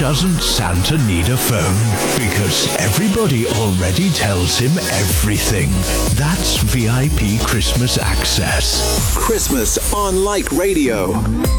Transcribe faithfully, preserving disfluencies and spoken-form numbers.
doesn't Santa need a phone? Because everybody already tells him everything. That's V I P Christmas Access. Christmas on Light Radio.